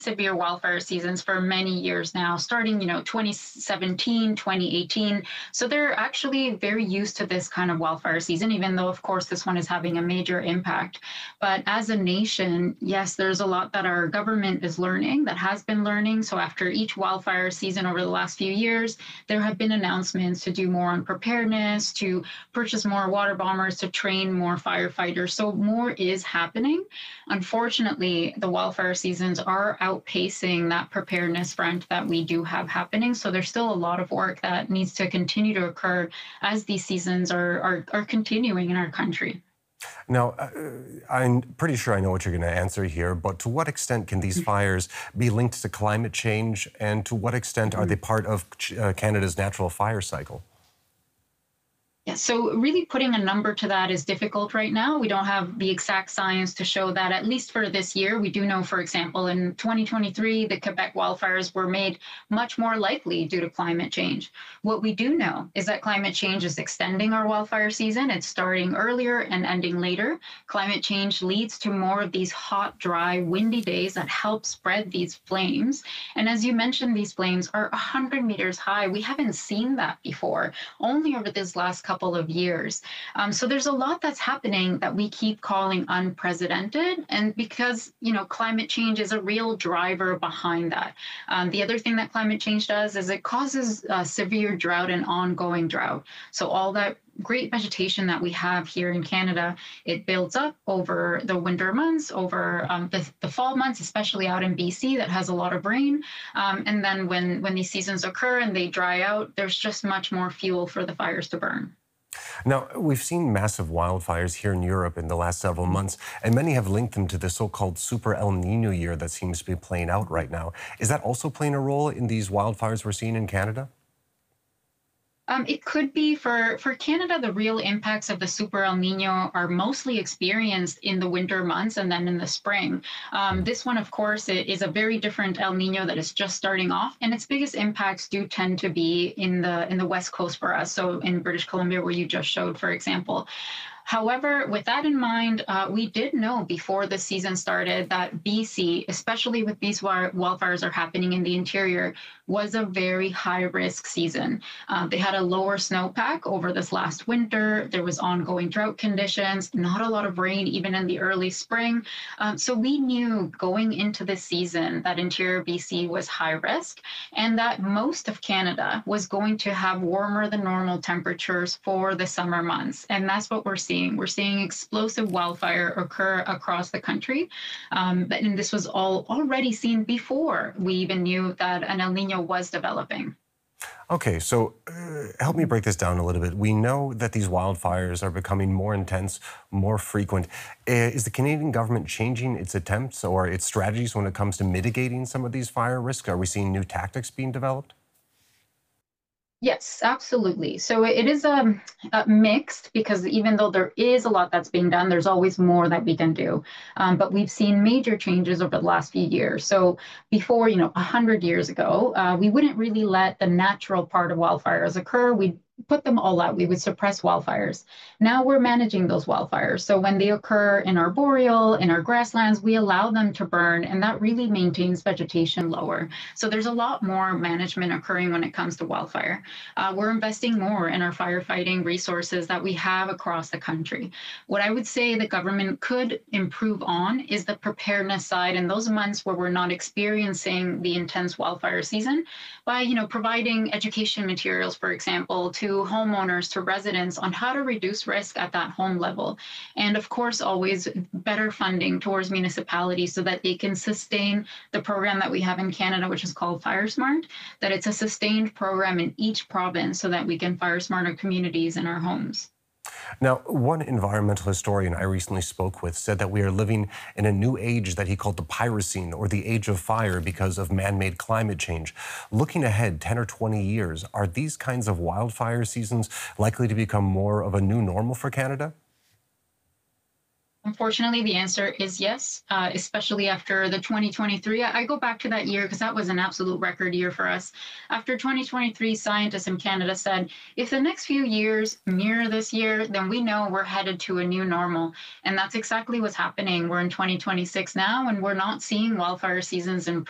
severe wildfire seasons for many years now, starting, 2017, 2018. So they're actually very used to this kind of wildfire season, even though, of course, this one is having a major impact. But as a nation, yes, there's a lot that our government is learning, that has been learning. So after each wildfire season over the last few years, there have been announcements to do more on preparedness, to purchase more water bombers, to train more firefighters. So more is happening. Unfortunately, the wildfire seasons are outpacing that preparedness front that we do have happening. So there's still a lot of work that needs to continue to occur as these seasons are continuing in our country. Now, I'm pretty sure I know what you're going to answer here, but to what extent can these fires be linked to climate change, and to what extent are they part of Canada's natural fire cycle? Yeah, so really putting a number to that is difficult right now. We don't have the exact science to show that, at least for this year. We do know, for example, in 2023, the Quebec wildfires were made much more likely due to climate change. What we do know is that climate change is extending our wildfire season. It's starting earlier and ending later. Climate change leads to more of these hot, dry, windy days that help spread these flames. And as you mentioned, these flames are 100 meters high. We haven't seen that before, only over this last couple of years. So there's a lot that's happening that we keep calling unprecedented. And because, climate change is a real driver behind that. The other thing that climate change does is it causes severe drought and ongoing drought. So all that great vegetation that we have here in Canada, it builds up over the winter months, over the fall months, especially out in BC that has a lot of rain. And then when these seasons occur and they dry out, there's just much more fuel for the fires to burn. Now, we've seen massive wildfires here in Europe in the last several months, and many have linked them to the so-called Super El Nino year that seems to be playing out right now. Is that also playing a role in these wildfires we're seeing in Canada? It could be for Canada. The real impacts of the Super El Nino are mostly experienced in the winter months and then in the spring. This one, of course, is a very different El Nino that is just starting off, and its biggest impacts do tend to be in the West Coast for us. So in British Columbia, where you just showed, for example. However, with that in mind, we did know before the season started that BC, especially with these wildfires are happening in the interior, was a very high risk season. They had a lower snowpack over this last winter. There was ongoing drought conditions, not a lot of rain even in the early spring. So we knew going into the season that interior BC was high risk, and that most of Canada was going to have warmer than normal temperatures for the summer months. And that's what we're seeing. We're seeing explosive wildfire occur across the country. And this was all already seen before we even knew that an El Nino was developing. Okay, so help me break this down a little bit. We know that these wildfires are becoming more intense, more frequent. Is the Canadian government changing its attempts or its strategies when it comes to mitigating some of these fire risks? Are we seeing new tactics being developed? Yes, absolutely. So it is mixed, because even though there is a lot that's being done, there's always more that we can do. But we've seen major changes over the last few years. So before, 100 years ago, we wouldn't really let the natural part of wildfires occur. We'd put them all out. We would suppress wildfires. Now we're managing those wildfires. So when they occur in arboreal, in our grasslands, we allow them to burn, and that really maintains vegetation lower. So there's a lot more management occurring when it comes to wildfire. We're investing more in our firefighting resources that we have across the country. What I would say the government could improve on is the preparedness side in those months where we're not experiencing the intense wildfire season, by providing education materials, for example, to homeowners, to residents, on how to reduce risk at that home level. And of course, always better funding towards municipalities so that they can sustain the program that we have in Canada, which is called Fire Smart, that it's a sustained program in each province so that we can fire smart our communities and our homes. Now, one environmental historian I recently spoke with said that we are living in a new age that he called the Pyrocene, or the age of fire, because of man-made climate change. Looking ahead 10 or 20 years, are these kinds of wildfire seasons likely to become more of a new normal for Canada? Unfortunately, the answer is yes, especially after the 2023. I go back to that year because that was an absolute record year for us. After 2023, scientists in Canada said, if the next few years mirror this year, then we know we're headed to a new normal. And that's exactly what's happening. We're in 2026 now, and we're not seeing wildfire seasons